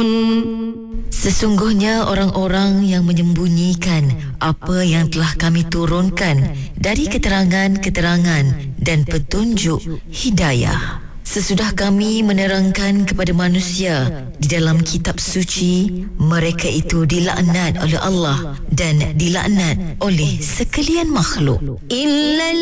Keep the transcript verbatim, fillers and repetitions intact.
Sesungguhnya orang-orang yang menyembunyikan apa yang telah kami turunkan dari keterangan-keterangan dan petunjuk hidayah, sesudah kami menerangkan kepada manusia di dalam kitab suci, mereka itu dilaknat oleh Allah dan dilaknat oleh sekalian makhluk. Illa